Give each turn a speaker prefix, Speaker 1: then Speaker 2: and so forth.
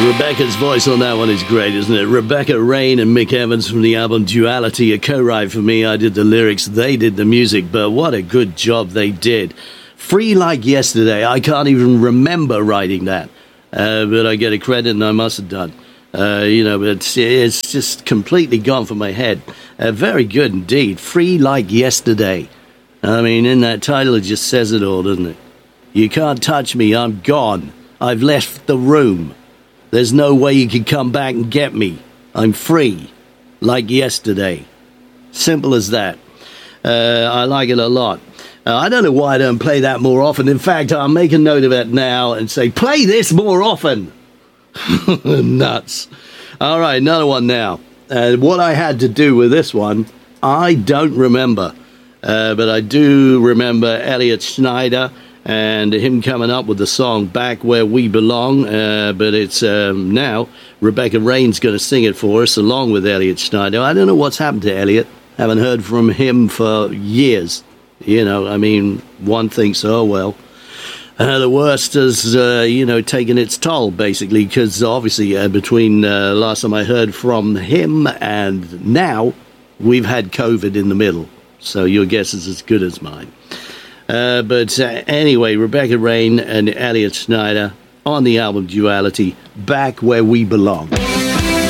Speaker 1: Rebecca's voice on that one is great, isn't it? Rebecca Rain and Mick Evans from the album Duality, a co-write for me. I did the lyrics, they did the music, but what a good job they did. Free Like Yesterday, I can't even remember writing that, but I get a credit and I must have done. But it's just completely gone from my head. Very good indeed. Free Like Yesterday. I mean, in that title, it just says it all, doesn't it? You can't touch me, I'm gone. I've left the room. There's no way you can come back and get me. I'm free, like yesterday. Simple as that. I like it a lot. I don't know why I don't play that more often. In fact, I'll make a note of it now and say, play this more often. Nuts. All right, another one now. What I had to do with this one, I don't remember. But I do remember Elliot Schneider and him coming up with the song Back Where We Belong, but it's now Rebecca Rain's going to sing it for us along with Elliot Schneider. I don't know what's happened to Elliot. Haven't heard from him for years. One thinks, oh well, the worst has taken its toll basically, because obviously between last time I heard from him and now we've had COVID in the middle, so your guess is as good as mine. But anyway, Rebecca Rain and Elliot Schneider on the album Duality, Back Where We Belong.